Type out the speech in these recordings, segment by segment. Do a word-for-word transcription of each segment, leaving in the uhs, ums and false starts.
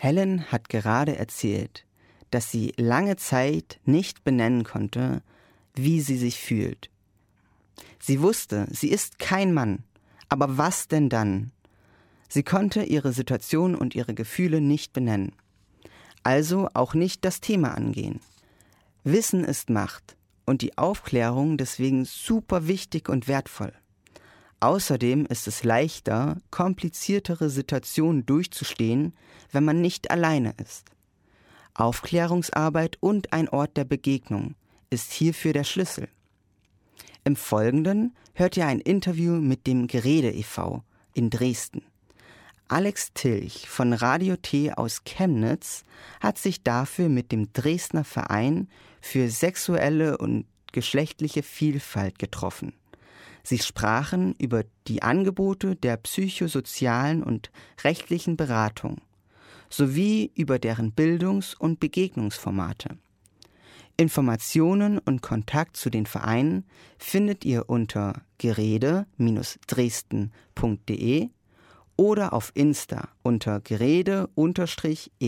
Helen hat gerade erzählt, dass sie lange Zeit nicht benennen konnte, wie sie sich fühlt. Sie wusste, sie ist kein Mann, aber was denn dann? Sie konnte ihre Situation und ihre Gefühle nicht benennen, also auch nicht das Thema angehen. Wissen ist Macht und die Aufklärung deswegen super wichtig und wertvoll. Außerdem ist es leichter, kompliziertere Situationen durchzustehen, wenn man nicht alleine ist. Aufklärungsarbeit und ein Ort der Begegnung ist hierfür der Schlüssel. Im Folgenden hört ihr ein Interview mit dem Gerede e V in Dresden. Alex Tilch von Radio T aus Chemnitz hat sich dafür mit dem Dresdner Verein für sexuelle und geschlechtliche Vielfalt getroffen. Sie sprachen über die Angebote der psychosozialen und rechtlichen Beratung sowie über deren Bildungs- und Begegnungsformate. Informationen und Kontakt zu den Vereinen findet ihr unter gerede Bindestrich dresden punkt de oder auf Insta unter gerede-ev-dresden.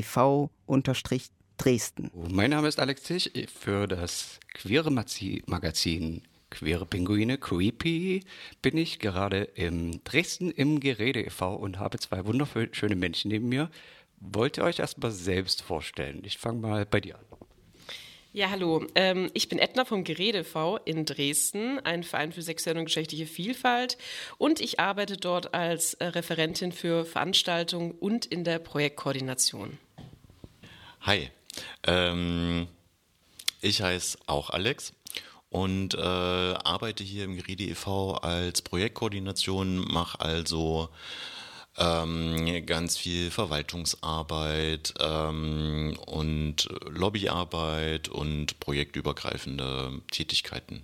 Mein Name ist Alex Tilch für das queere Magazin Queere Pinguine, Creepy, bin ich gerade in Dresden im Gerede e V und habe zwei wunderschöne Menschen neben mir. Wollt ihr euch erstmal selbst vorstellen? Ich fange mal bei dir an. Ja, hallo. Ähm, ich bin Edna vom Gerede e V in Dresden, ein Verein für sexuelle und geschlechtliche Vielfalt. Und ich arbeite dort als äh, Referentin für Veranstaltungen und in der Projektkoordination. Hi, ähm, ich heiße auch Alex und äh, arbeite hier im Gerede e V als Projektkoordination, mache also ähm, ganz viel Verwaltungsarbeit ähm, und Lobbyarbeit und projektübergreifende Tätigkeiten.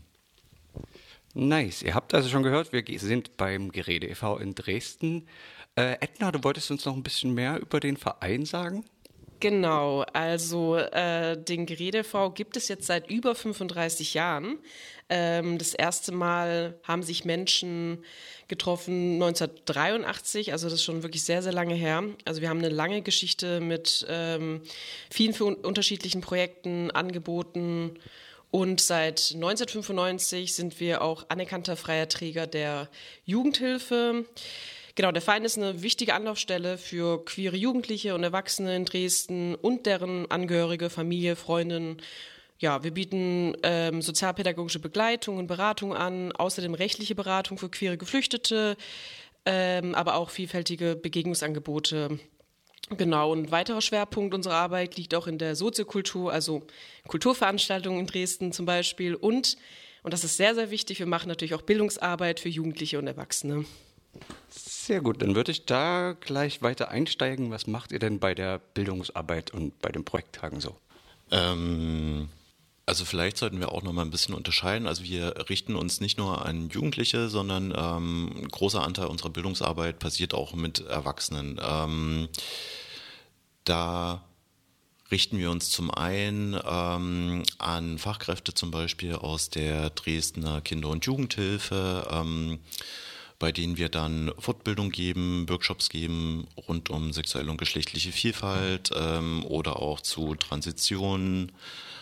Nice, ihr habt also schon gehört, wir sind beim Gerede e V in Dresden. Äh, Edna, du wolltest uns noch ein bisschen mehr über den Verein sagen? Genau, also äh, den Gerede e V gibt es jetzt seit über fünfunddreißig Jahren. Ähm, das erste Mal haben sich Menschen getroffen neunzehnhundertdreiundachtzig, also das ist schon wirklich sehr, sehr lange her. Also wir haben eine lange Geschichte mit ähm, vielen unterschiedlichen Projekten, Angeboten und seit neunzehnhundertfünfundneunzig sind wir auch anerkannter freier Träger der Jugendhilfe. Genau, der Verein ist eine wichtige Anlaufstelle für queere Jugendliche und Erwachsene in Dresden und deren Angehörige, Familie, Freundinnen. Ja, wir bieten ähm, sozialpädagogische Begleitung und Beratung an, außerdem rechtliche Beratung für queere Geflüchtete, ähm, aber auch vielfältige Begegnungsangebote. Genau, und ein weiterer Schwerpunkt unserer Arbeit liegt auch in der Soziokultur, also Kulturveranstaltungen in Dresden zum Beispiel. Und, und das ist sehr, sehr wichtig, wir machen natürlich auch Bildungsarbeit für Jugendliche und Erwachsene. Sehr gut, dann würde ich da gleich weiter einsteigen. Was macht ihr denn bei der Bildungsarbeit und bei den Projekttagen so? Ähm, also vielleicht sollten wir auch noch mal ein bisschen unterscheiden. Also wir richten uns nicht nur an Jugendliche, sondern ähm, ein großer Anteil unserer Bildungsarbeit passiert auch mit Erwachsenen. Ähm, da richten wir uns zum einen ähm, an Fachkräfte zum Beispiel aus der Dresdner Kinder- und Jugendhilfe, ähm, bei denen wir dann Fortbildung geben, Workshops geben rund um sexuelle und geschlechtliche Vielfalt ähm, oder auch zu Transitionen.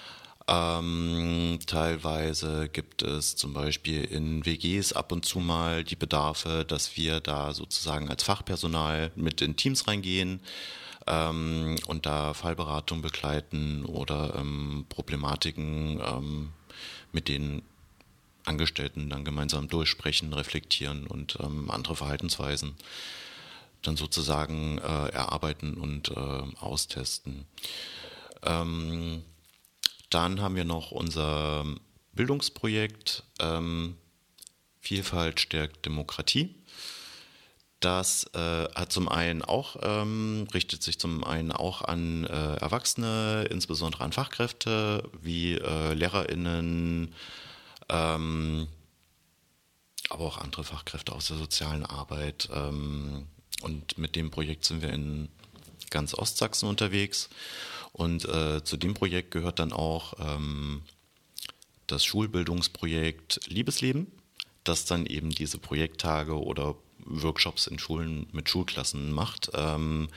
Ähm, teilweise gibt es zum Beispiel in W Gs ab und zu mal die Bedarfe, dass wir da sozusagen als Fachpersonal mit in Teams reingehen ähm, und da Fallberatung begleiten oder ähm, Problematiken ähm, mit denen Angestellten dann gemeinsam durchsprechen, reflektieren und ähm, andere Verhaltensweisen dann sozusagen äh, erarbeiten und äh, austesten. Ähm, dann haben wir noch unser Bildungsprojekt ähm, Vielfalt stärkt Demokratie. Das äh, hat zum einen auch, ähm, richtet sich zum einen auch an äh, Erwachsene, insbesondere an Fachkräfte wie äh, LehrerInnen, Ähm, aber auch andere Fachkräfte aus der sozialen Arbeit. Ähm, und mit dem Projekt sind wir in ganz Ostsachsen unterwegs. Und äh, zu dem Projekt gehört dann auch ähm, das Schulbildungsprojekt Liebesleben, das dann eben diese Projekttage oder Workshops in Schulen mit Schulklassen macht. Ähm,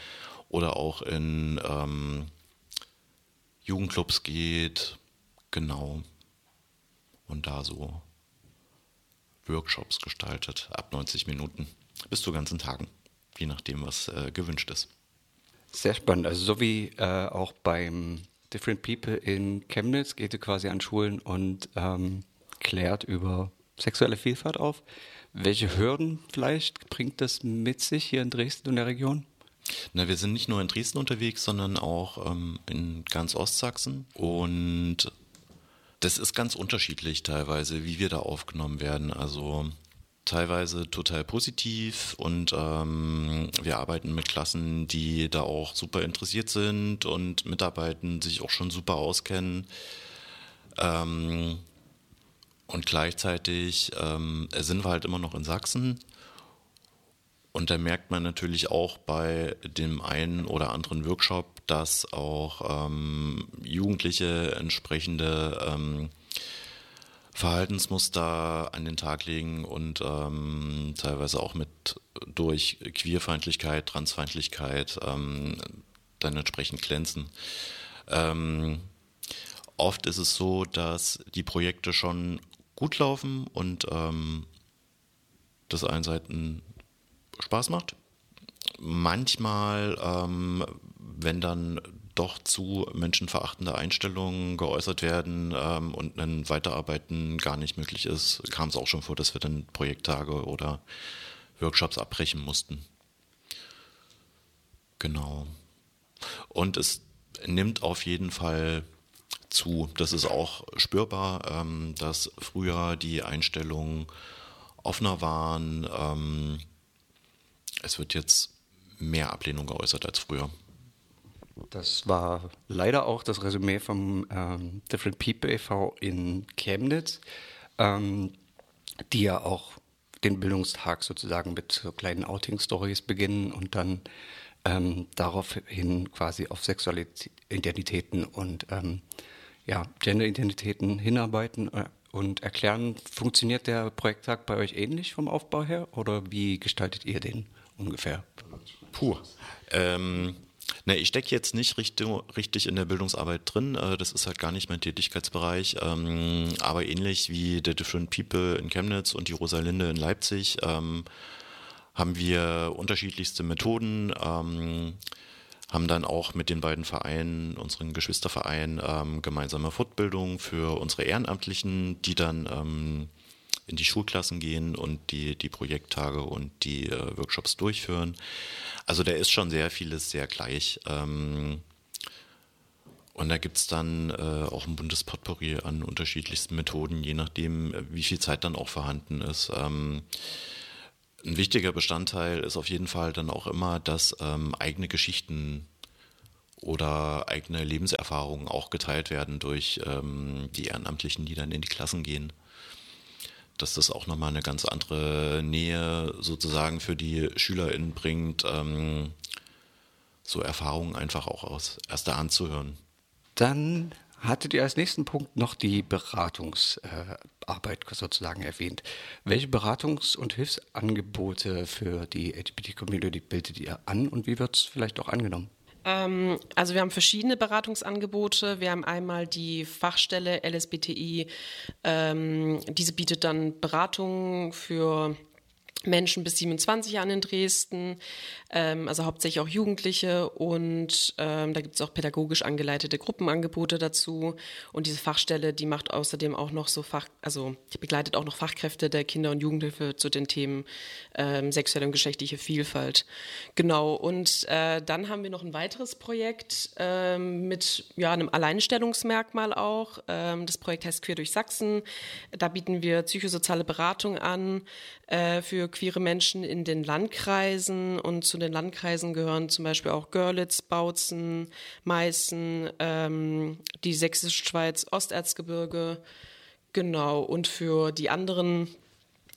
oder auch in ähm, Jugendclubs geht, genau, und da so Workshops gestaltet, ab neunzig Minuten bis zu ganzen Tagen, je nachdem, was äh, gewünscht ist. Sehr spannend. Also so wie äh, auch beim Different People in Chemnitz geht ihr quasi an Schulen und ähm, klärt über sexuelle Vielfalt auf. Welche Hürden vielleicht bringt das mit sich hier in Dresden und der Region? Na, wir sind nicht nur in Dresden unterwegs, sondern auch ähm, in ganz Ostsachsen, und das ist ganz unterschiedlich teilweise, wie wir da aufgenommen werden. Also teilweise total positiv, und ähm, wir arbeiten mit Klassen, die da auch super interessiert sind und mitarbeiten, sich auch schon super auskennen. Ähm, und gleichzeitig ähm, sind wir halt immer noch in Sachsen. Und da merkt man natürlich auch bei dem einen oder anderen Workshop, dass auch ähm, Jugendliche entsprechende ähm, Verhaltensmuster an den Tag legen und ähm, teilweise auch mit durch Queerfeindlichkeit, Transfeindlichkeit ähm, dann entsprechend glänzen. Ähm, oft ist es so, dass die Projekte schon gut laufen und ähm, das einen Seiten Spaß macht. Manchmal, ähm, wenn dann doch zu menschenverachtende Einstellungen geäußert werden ähm, und ein Weiterarbeiten gar nicht möglich ist, kam es auch schon vor, dass wir dann Projekttage oder Workshops abbrechen mussten. Genau. Und es nimmt auf jeden Fall zu. Das ist auch spürbar, ähm, dass früher die Einstellungen offener waren. Ähm, es wird jetzt mehr Ablehnung geäußert als früher. Das war leider auch das Resümee vom ähm, Different People e V in Chemnitz, ähm, die ja auch den Bildungstag sozusagen mit so kleinen Outing-Stories beginnen und dann ähm, daraufhin quasi auf sexuelle Identitäten und ähm, ja, Gender-Identitäten hinarbeiten äh, und erklären. Funktioniert der Projekttag bei euch ähnlich vom Aufbau her oder wie gestaltet ihr den ungefähr? Puh. Ähm, ne, ich stecke jetzt nicht richtig, richtig in der Bildungsarbeit drin. Äh, das ist halt gar nicht mein Tätigkeitsbereich. Ähm, aber ähnlich wie der Different People in Chemnitz und die Rosalinde in Leipzig ähm, haben wir unterschiedlichste Methoden. Ähm, haben dann auch mit den beiden Vereinen, unseren Geschwistervereinen, ähm, gemeinsame Fortbildung für unsere Ehrenamtlichen, die dann ähm, in die Schulklassen gehen und die, die Projekttage und die äh, Workshops durchführen. Also da ist schon sehr vieles sehr gleich. Ähm, und da gibt es dann äh, auch ein buntes Potpourri an unterschiedlichsten Methoden, je nachdem, wie viel Zeit dann auch vorhanden ist. Ähm, Ein wichtiger Bestandteil ist auf jeden Fall dann auch immer, dass ähm, eigene Geschichten oder eigene Lebenserfahrungen auch geteilt werden durch ähm, die Ehrenamtlichen, die dann in die Klassen gehen. Dass das auch nochmal eine ganz andere Nähe sozusagen für die SchülerInnen bringt, ähm, so Erfahrungen einfach auch aus erster Hand zu hören. Dann hattet ihr als nächsten Punkt noch die Beratungsarbeit äh, sozusagen erwähnt. Welche Beratungs- und Hilfsangebote für die L G B T-Community bildet ihr an und wie wird es vielleicht auch angenommen? Ähm, also wir haben verschiedene Beratungsangebote. Wir haben einmal die Fachstelle L S B T I. Ähm, diese bietet dann Beratungen für Menschen bis siebenundzwanzig Jahren in Dresden, ähm, also hauptsächlich auch Jugendliche, und ähm, da gibt es auch pädagogisch angeleitete Gruppenangebote dazu, und diese Fachstelle, die macht außerdem auch noch so Fach, also die begleitet auch noch Fachkräfte der Kinder- und Jugendhilfe zu den Themen ähm, sexuelle und geschlechtliche Vielfalt. Genau, und äh, dann haben wir noch ein weiteres Projekt ähm, mit ja, einem Alleinstellungsmerkmal auch. Ähm, das Projekt heißt Queer durch Sachsen. Da bieten wir psychosoziale Beratung an äh, für queere Menschen in den Landkreisen, und zu den Landkreisen gehören zum Beispiel auch Görlitz, Bautzen, Meißen, ähm, die Sächsische Schweiz, Osterzgebirge, genau, und für die anderen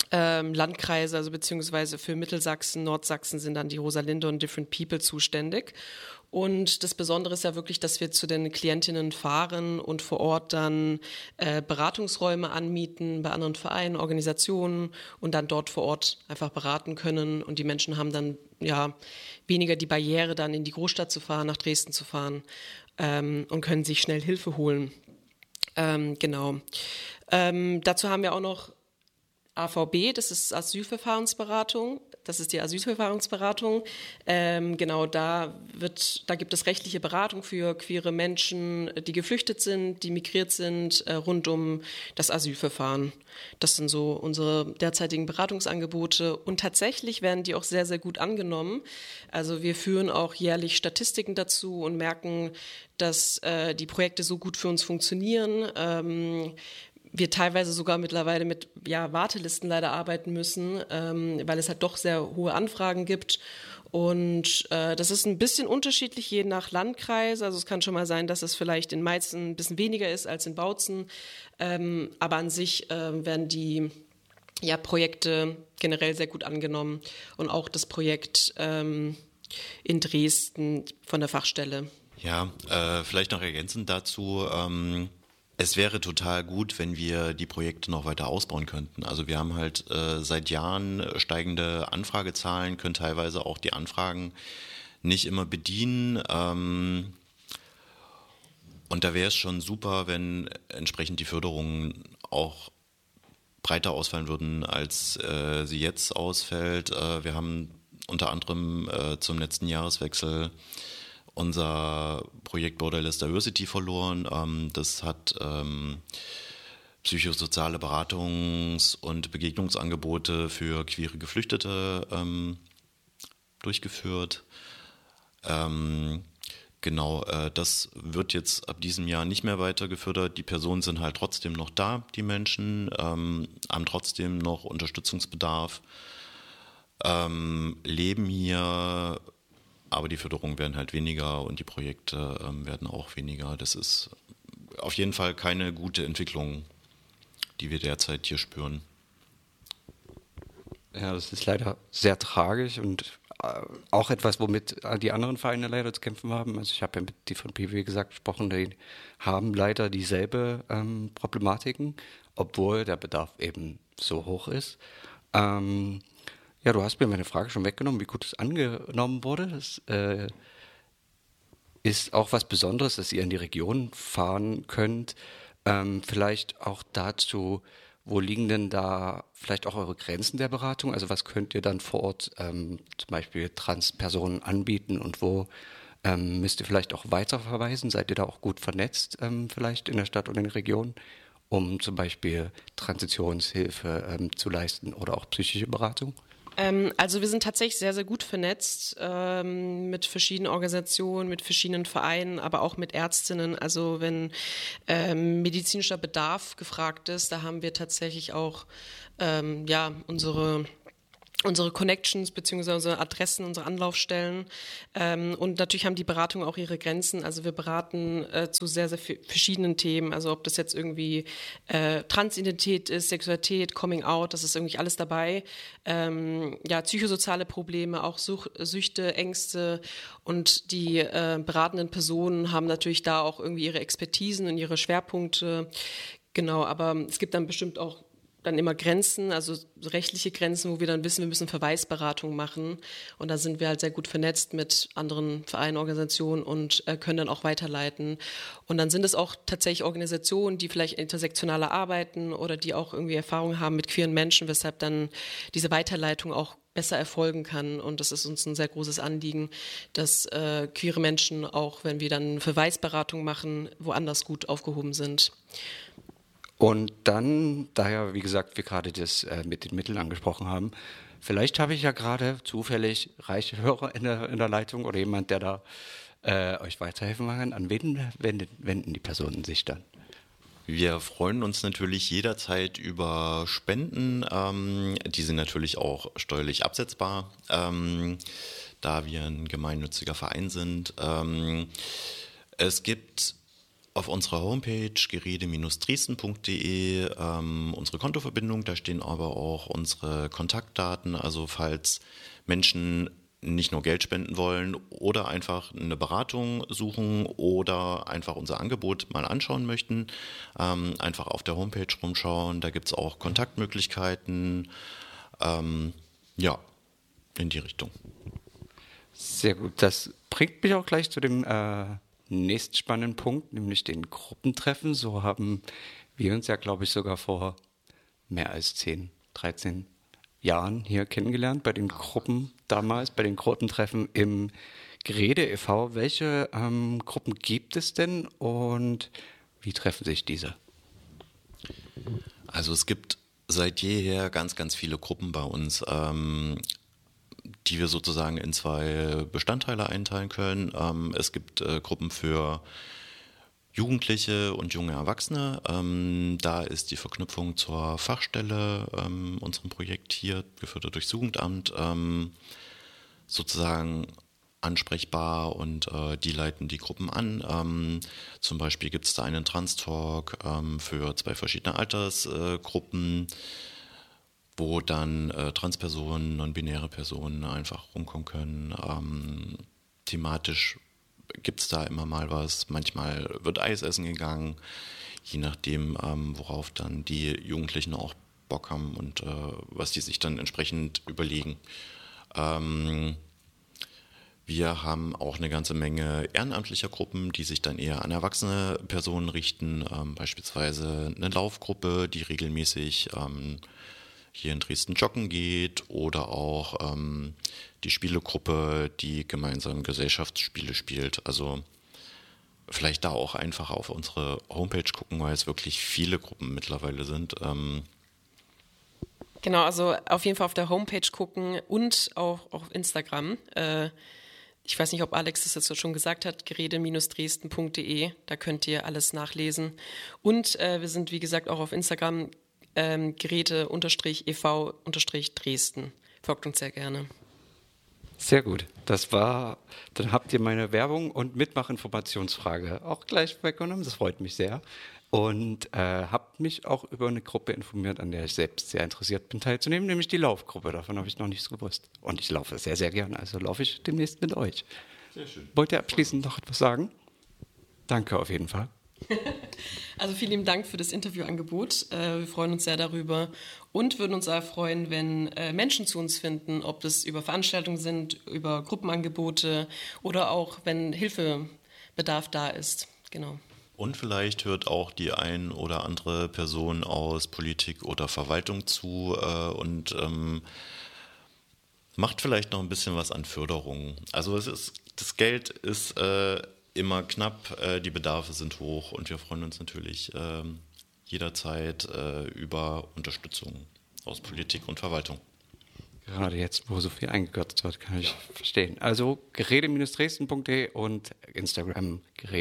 ähm, Landkreise, also beziehungsweise für Mittelsachsen, Nordsachsen sind dann die Rosalinde und Different People zuständig. Und das Besondere ist ja wirklich, dass wir zu den Klientinnen fahren und vor Ort dann äh, Beratungsräume anmieten bei anderen Vereinen, Organisationen und dann dort vor Ort einfach beraten können. Und die Menschen haben dann ja weniger die Barriere, dann in die Großstadt zu fahren, nach Dresden zu fahren ähm, und können sich schnell Hilfe holen. Ähm, genau. Ähm, dazu haben wir auch noch A V B, das ist Asylverfahrensberatung. Das ist die Asylverfahrensberatung. Ähm, genau, da wird, da gibt es rechtliche Beratung für queere Menschen, die geflüchtet sind, die migriert sind, äh, rund um das Asylverfahren. Das sind so unsere derzeitigen Beratungsangebote und tatsächlich werden die auch sehr, sehr gut angenommen. Also wir führen auch jährlich Statistiken dazu und merken, dass äh, die Projekte so gut für uns funktionieren. Ähm, wir teilweise sogar mittlerweile mit ja, Wartelisten leider arbeiten müssen, ähm, weil es halt doch sehr hohe Anfragen gibt. Und äh, das ist ein bisschen unterschiedlich, je nach Landkreis. Also es kann schon mal sein, dass es vielleicht in Meißen ein bisschen weniger ist als in Bautzen. Ähm, aber an sich äh, werden die ja, Projekte generell sehr gut angenommen. Und auch das Projekt ähm, in Dresden von der Fachstelle. Ja, äh, vielleicht noch ergänzend dazu, ähm es wäre total gut, wenn wir die Projekte noch weiter ausbauen könnten. Also wir haben halt äh, seit Jahren steigende Anfragezahlen, können teilweise auch die Anfragen nicht immer bedienen. Ähm, und da wäre es schon super, wenn entsprechend die Förderungen auch breiter ausfallen würden, als äh, sie jetzt ausfällt. Äh, wir haben unter anderem äh, zum letzten Jahreswechsel unser Projekt Borderless Diversity verloren. Ähm, das hat ähm, psychosoziale Beratungs- und Begegnungsangebote für queere Geflüchtete ähm, durchgeführt. Ähm, genau, äh, das wird jetzt ab diesem Jahr nicht mehr weiter gefördert. Die Personen sind halt trotzdem noch da, die Menschen, ähm, haben trotzdem noch Unterstützungsbedarf, ähm, leben hier, aber die Förderungen werden halt weniger und die Projekte ähm, werden auch weniger. Das ist auf jeden Fall keine gute Entwicklung, die wir derzeit hier spüren. Ja, das ist leider sehr tragisch und äh, auch etwas, womit die anderen Vereine leider zu kämpfen haben. Also ich habe ja mit die von P W gesagt gesprochen, die haben leider dieselbe ähm, Problematiken, obwohl der Bedarf eben so hoch ist. Ähm, Ja, du hast mir meine Frage schon weggenommen, wie gut es angenommen wurde. Das äh, ist auch was Besonderes, dass ihr in die Region fahren könnt. Ähm, vielleicht auch dazu, wo liegen denn da vielleicht auch eure Grenzen der Beratung? Also was könnt ihr dann vor Ort ähm, zum Beispiel Transpersonen anbieten und wo ähm, müsst ihr vielleicht auch weiterverweisen? Seid ihr da auch gut vernetzt ähm, vielleicht in der Stadt und in der Region, um zum Beispiel Transitionshilfe ähm, zu leisten oder auch psychische Beratung? Ähm, also wir sind tatsächlich sehr, sehr gut vernetzt ähm, mit verschiedenen Organisationen, mit verschiedenen Vereinen, aber auch mit Ärztinnen. Also wenn ähm, medizinischer Bedarf gefragt ist, da haben wir tatsächlich auch ähm, ja, unsere unsere Connections beziehungsweise unsere Adressen, unsere Anlaufstellen. Ähm, und natürlich haben die Beratungen auch ihre Grenzen. Also wir beraten äh, zu sehr, sehr verschiedenen Themen. Also ob das jetzt irgendwie äh, Transidentität ist, Sexualität, Coming Out, das ist irgendwie alles dabei. Ähm, ja, psychosoziale Probleme, auch Such, Süchte, Ängste. Und die äh, beratenden Personen haben natürlich da auch irgendwie ihre Expertisen und ihre Schwerpunkte. Genau, aber es gibt dann bestimmt auch dann immer Grenzen, also rechtliche Grenzen, wo wir dann wissen, wir müssen Verweisberatung machen. Und da sind wir halt sehr gut vernetzt mit anderen Vereinen, Organisationen und äh, können dann auch weiterleiten. Und dann sind es auch tatsächlich Organisationen, die vielleicht intersektionaler arbeiten oder die auch irgendwie Erfahrung haben mit queeren Menschen, weshalb dann diese Weiterleitung auch besser erfolgen kann. Und das ist uns ein sehr großes Anliegen, dass äh, queere Menschen auch, wenn wir dann Verweisberatung machen, woanders gut aufgehoben sind. Und dann, daher, wie gesagt, wir gerade das äh, mit den Mitteln angesprochen haben, vielleicht habe ich ja gerade zufällig reiche Hörer in der, in der Leitung oder jemand, der da äh, euch weiterhelfen kann. An wen wenden, wenden die Personen sich dann? Wir freuen uns natürlich jederzeit über Spenden. Ähm, die sind natürlich auch steuerlich absetzbar, ähm, da wir ein gemeinnütziger Verein sind. Ähm, es gibt Auf unserer Homepage gerede Bindestrich dresden punkt de ähm, unsere Kontoverbindung, da stehen aber auch unsere Kontaktdaten, also falls Menschen nicht nur Geld spenden wollen oder einfach eine Beratung suchen oder einfach unser Angebot mal anschauen möchten, ähm, einfach auf der Homepage rumschauen, da gibt es auch Kontaktmöglichkeiten, ähm, ja, in die Richtung. Sehr gut, das bringt mich auch gleich zu dem äh, nächsten spannenden Punkt, nämlich den Gruppentreffen. So haben wir uns ja, glaube ich, sogar vor mehr als zehn, dreizehn Jahren hier kennengelernt, bei den Gruppen damals, bei den Gruppentreffen im Gerede e V. Welche ähm, Gruppen gibt es denn und wie treffen sich diese? Also es gibt seit jeher ganz, ganz viele Gruppen bei uns, ähm, die wir sozusagen in zwei Bestandteile einteilen können. Ähm, es gibt äh, Gruppen für Jugendliche und junge Erwachsene. Ähm, da ist die Verknüpfung zur Fachstelle, ähm, unserem Projekt hier, gefördert durchs Jugendamt, ähm, sozusagen ansprechbar und äh, die leiten die Gruppen an. Ähm, zum Beispiel gibt es da einen Trans-Talk ähm, für zwei verschiedene Altersgruppen, äh, wo dann äh, Transpersonen, non-binäre Personen einfach rumkommen können. Ähm, thematisch gibt es da immer mal was. Manchmal wird Eis essen gegangen, je nachdem, ähm, worauf dann die Jugendlichen auch Bock haben und äh, was die sich dann entsprechend überlegen. Ähm, wir haben auch eine ganze Menge ehrenamtlicher Gruppen, die sich dann eher an erwachsene Personen richten, ähm, beispielsweise eine Laufgruppe, die regelmäßig ähm, hier in Dresden joggen geht oder auch ähm, die Spielegruppe, die gemeinsam Gesellschaftsspiele spielt. Also vielleicht da auch einfach auf unsere Homepage gucken, weil es wirklich viele Gruppen mittlerweile sind. Ähm genau, also auf jeden Fall auf der Homepage gucken und auch auf Instagram. Äh, ich weiß nicht, ob Alex das jetzt schon gesagt hat, gerede Bindestrich dresden punkt de, da könnt ihr alles nachlesen. Und äh, wir sind, wie gesagt, auch auf Instagram Ähm, gerede-e v-dresden. Folgt uns sehr gerne. Sehr gut. Das war, dann habt ihr meine Werbung und Mitmachinformationsfrage auch gleich weggenommen. Das freut mich sehr. Und äh, habt mich auch über eine Gruppe informiert, an der ich selbst sehr interessiert bin, teilzunehmen, nämlich die Laufgruppe. Davon habe ich noch nichts gewusst. Und ich laufe sehr, sehr gerne. Also laufe ich demnächst mit euch. Sehr schön. Wollt ihr abschließend noch etwas sagen? Danke auf jeden Fall. Also vielen lieben Dank für das Interviewangebot. Äh, wir freuen uns sehr darüber und würden uns sehr freuen, wenn äh, Menschen zu uns finden, ob das über Veranstaltungen sind, über Gruppenangebote oder auch wenn Hilfebedarf da ist. Genau. Und vielleicht hört auch die ein oder andere Person aus Politik oder Verwaltung zu äh, und ähm, macht vielleicht noch ein bisschen was an Förderung. Also es ist, das Geld ist äh, immer knapp, äh, die Bedarfe sind hoch und wir freuen uns natürlich äh, jederzeit äh, über Unterstützung aus Politik und Verwaltung. Gerade jetzt, wo so viel eingekürzt wird, kann ich ja verstehen. Also gerede Bindestrich dresden punkt de und Instagram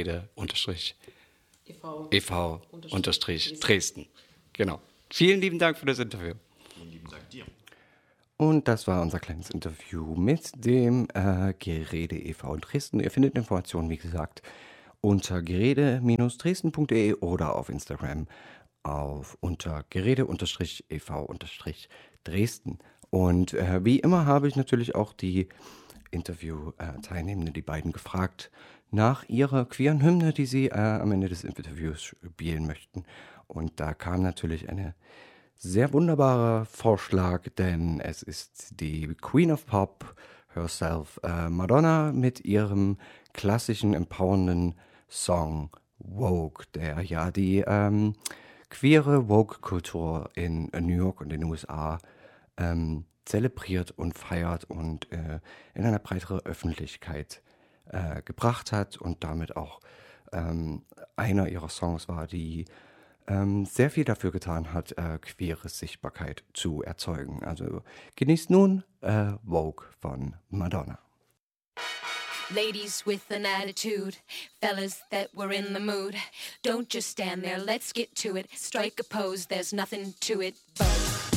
gerede-e v-dresden. Genau. Vielen lieben Dank für das Interview. Vielen lieben Dank dir. Und das war unser kleines Interview mit dem äh, Gerede e V in Dresden. Ihr findet Informationen, wie gesagt, unter gerede Bindestrich dresden punkt de oder auf Instagram auf unter gerede-e v-dresden. Und äh, wie immer habe ich natürlich auch die Interview-Teilnehmenden, die beiden, gefragt nach ihrer queeren Hymne, die sie äh, am Ende des Interviews spielen möchten. Und da kam natürlich eine sehr wunderbarer Vorschlag, denn es ist die Queen of Pop herself, äh, Madonna, mit ihrem klassischen, empowernden Song Vogue, der ja die ähm, queere Vogue-Kultur in New York und in den U S A ähm, zelebriert und feiert und äh, in eine breitere Öffentlichkeit äh, gebracht hat und damit auch ähm, einer ihrer Songs war, die Ähm, sehr viel dafür getan hat, äh, queere Sichtbarkeit zu erzeugen. Also genießt nun äh, Vogue von Madonna. Ladies with an attitude, fellas that were in the mood. Don't just stand there, let's get to it. Strike a pose, there's nothing to it but